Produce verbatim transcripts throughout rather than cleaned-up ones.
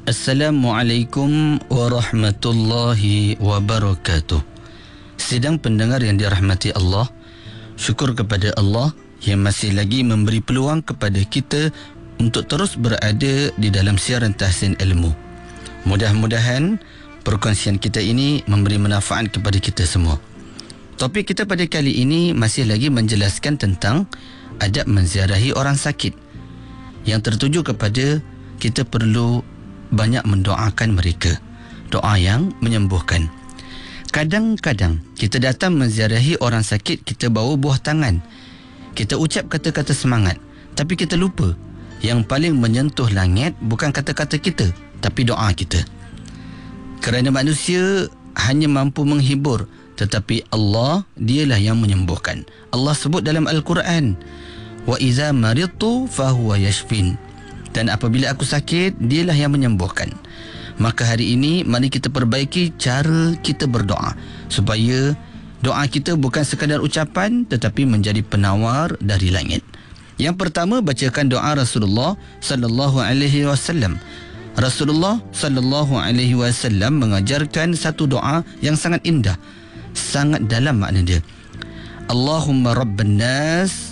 Assalamualaikum warahmatullahi wabarakatuh. Sidang pendengar yang dirahmati Allah, syukur kepada Allah yang masih lagi memberi peluang kepada kita untuk terus berada di dalam siaran Tahsin Ilmu. Mudah-mudahan perkongsian kita ini memberi manfaat kepada kita semua. Topik kita pada kali ini masih lagi menjelaskan tentang adab menziarahi orang sakit, yang tertuju kepada kita perlu banyak mendoakan mereka, doa yang menyembuhkan. Kadang-kadang kita datang menziarahi orang sakit, kita bawa buah tangan, kita ucap kata-kata semangat, tapi kita lupa yang paling menyentuh langit bukan kata-kata kita, tapi doa kita. Kerana manusia hanya mampu menghibur, tetapi Allah, dialah yang menyembuhkan. Allah sebut dalam Al-Quran, wa iza maridtu fahuwa yashfin. Dan apabila aku sakit, dialah yang menyembuhkan. Maka hari ini mari kita perbaiki cara kita berdoa, supaya doa kita bukan sekadar ucapan tetapi menjadi penawar dari langit. Yang pertama, bacakan doa Rasulullah sallallahu alaihi wasallam. Rasulullah sallallahu alaihi wasallam mengajarkan satu doa yang sangat indah, sangat dalam makna dia. Allahumma rabban nas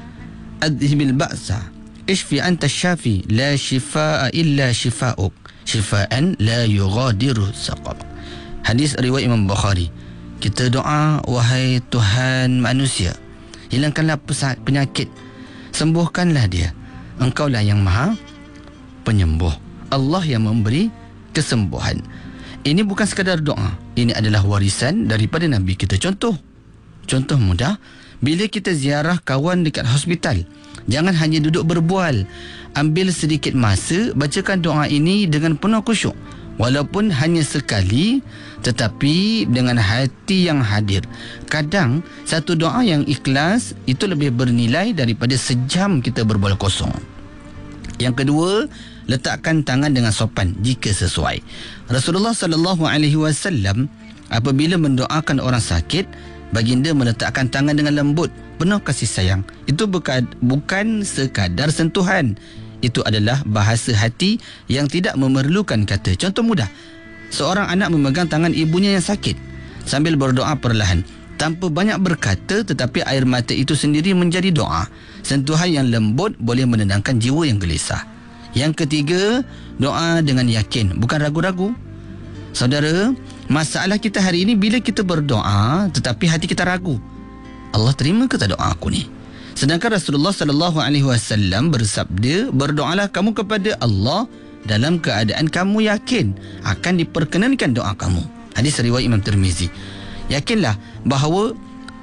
adhibil ba'sa ishfi anta syafi la shifaa illa shifauk shifaan la yughadiru saqam. Hadis riwayat Imam Bukhari. Kita doa, wahai Tuhan manusia, hilangkanlah penyakit, sembuhkanlah dia. Engkaulah yang maha penyembuh, Allah yang memberi kesembuhan. Ini bukan sekadar doa, ini adalah warisan daripada Nabi kita. Contoh Contoh mudah, bila kita ziarah kawan dekat hospital, jangan hanya duduk berbual. Ambil sedikit masa, bacakan doa ini dengan penuh khusyuk. Walaupun hanya sekali, tetapi dengan hati yang hadir. Kadang, satu doa yang ikhlas itu lebih bernilai daripada sejam kita berbual kosong. Yang kedua, letakkan tangan dengan sopan jika sesuai. Rasulullah sallallahu alaihi wasallam apabila mendoakan orang sakit, baginda meletakkan tangan dengan lembut, penuh kasih sayang. Itu bukan, bukan sekadar sentuhan. Itu adalah bahasa hati yang tidak memerlukan kata. Contoh mudah, seorang anak memegang tangan ibunya yang sakit sambil berdoa perlahan, tanpa banyak berkata, tetapi air mata itu sendiri menjadi doa. Sentuhan yang lembut boleh menenangkan jiwa yang gelisah. Yang ketiga, doa dengan yakin, bukan ragu-ragu. Saudara, masalah kita hari ini bila kita berdoa tetapi hati kita ragu, Allah terima ke tak doa aku ni? Sedangkan Rasulullah sallallahu alaihi wasallam bersabda, berdoalah kamu kepada Allah dalam keadaan kamu yakin akan diperkenankan doa kamu. Hadis riwayat Imam Tirmizi. Yakinlah bahawa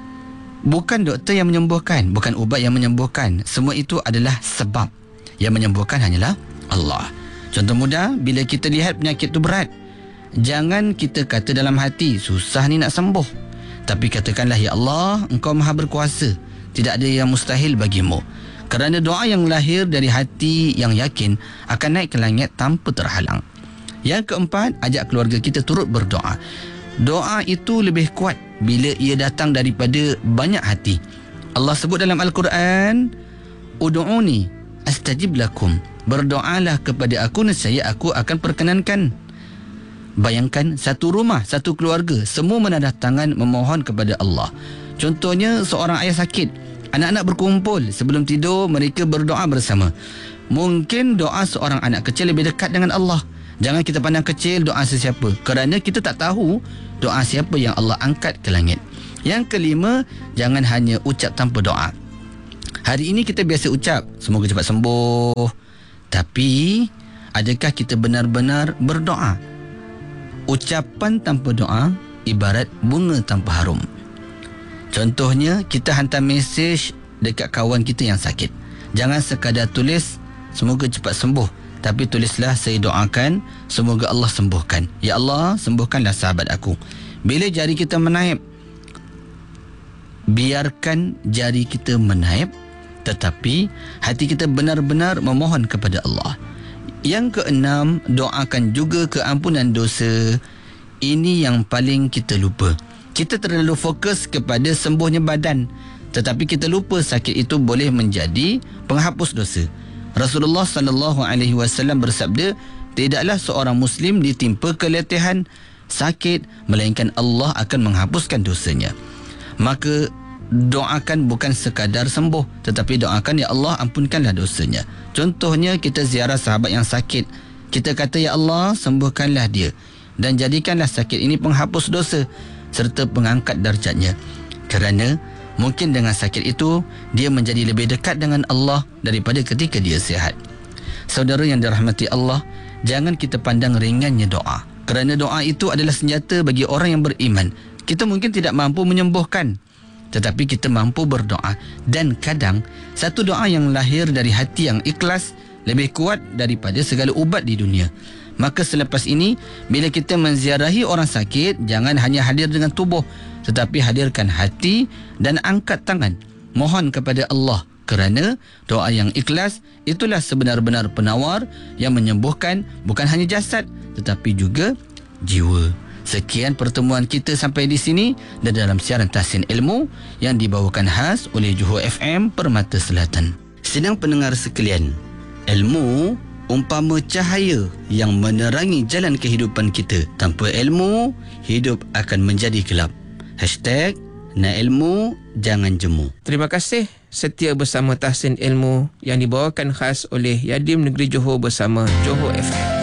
bukan doktor yang menyembuhkan, bukan ubat yang menyembuhkan. Semua itu adalah sebab. Yang menyembuhkan hanyalah Allah. Contoh mudah, bila kita lihat penyakit itu berat, jangan kita kata dalam hati, susah ni nak sembuh. Tapi katakanlah, ya Allah, Engkau maha berkuasa, tidak ada yang mustahil bagimu. Kerana doa yang lahir dari hati yang yakin akan naik ke langit tanpa terhalang. Yang keempat, ajak keluarga kita turut berdoa. Doa itu lebih kuat bila ia datang daripada banyak hati. Allah sebut dalam Al-Quran, Udu'uni astajib lakum. Berdoalah kepada aku, nescaya aku akan perkenankan. Bayangkan satu rumah, satu keluarga, semua menadah tangan memohon kepada Allah. Contohnya seorang ayah sakit, anak-anak berkumpul, sebelum tidur mereka berdoa bersama. Mungkin doa seorang anak kecil lebih dekat dengan Allah. Jangan kita pandang kecil doa sesiapa, kerana kita tak tahu doa siapa yang Allah angkat ke langit. Yang kelima, jangan hanya ucap tanpa doa. Hari ini kita biasa ucap, semoga cepat sembuh. Tapi, adakah kita benar-benar berdoa? Ucapan tanpa doa ibarat bunga tanpa harum. Contohnya, kita hantar mesej dekat kawan kita yang sakit. Jangan sekadar tulis, semoga cepat sembuh. Tapi tulislah, saya doakan, semoga Allah sembuhkan. Ya Allah, sembuhkanlah sahabat aku. Bila jari kita menaip, biarkan jari kita menaip, tetapi hati kita benar-benar memohon kepada Allah. Yang keenam, doakan juga keampunan dosa. Ini yang paling kita lupa. Kita terlalu fokus kepada sembuhnya badan, tetapi kita lupa sakit itu boleh menjadi penghapus dosa. Rasulullah sallallahu alaihi wasallam bersabda, tidaklah seorang Muslim ditimpa keletihan, sakit, melainkan Allah akan menghapuskan dosanya. Maka doakan bukan sekadar sembuh, tetapi doakan, ya Allah ampunkanlah dosanya. Contohnya kita ziarah sahabat yang sakit, kita kata, ya Allah sembuhkanlah dia dan jadikanlah sakit ini penghapus dosa serta pengangkat darjatnya. Kerana mungkin dengan sakit itu dia menjadi lebih dekat dengan Allah daripada ketika dia sihat. Saudara yang dirahmati Allah, jangan kita pandang ringannya doa, kerana doa itu adalah senjata bagi orang yang beriman. Kita mungkin tidak mampu menyembuhkan, tetapi kita mampu berdoa. Dan kadang satu doa yang lahir dari hati yang ikhlas lebih kuat daripada segala ubat di dunia. Maka selepas ini, bila kita menziarahi orang sakit, jangan hanya hadir dengan tubuh, tetapi hadirkan hati dan angkat tangan. Mohon kepada Allah, kerana doa yang ikhlas itulah sebenar-benar penawar yang menyembuhkan bukan hanya jasad tetapi juga jiwa. Sekian pertemuan kita sampai di sini dan dalam siaran Tahsin Ilmu yang dibawakan khas oleh Johor F M Permata Selatan. Sidang pendengar sekalian, ilmu umpama cahaya yang menerangi jalan kehidupan kita. Tanpa ilmu, hidup akan menjadi gelap. Hashtag nak ilmu, jangan jemu. Terima kasih setia bersama Tahsin Ilmu yang dibawakan khas oleh Yadim Negeri Johor bersama Johor F M.